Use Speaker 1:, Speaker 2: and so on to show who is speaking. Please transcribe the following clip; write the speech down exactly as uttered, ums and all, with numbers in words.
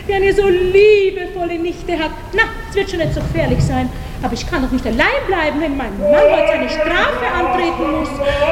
Speaker 1: die eine so liebevolle Nichte hat. Na, es wird schon nicht so gefährlich sein. Aber ich kann doch nicht allein bleiben, wenn mein Mann heute seine Strafe antreten muss.